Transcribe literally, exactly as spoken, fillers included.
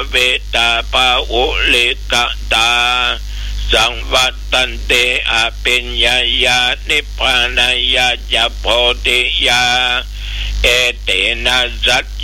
เวตาปะโอเลกะตาสังวัตตันเตอปิญญายานิพพานายาจะโพธิยาเอเตนะสัจ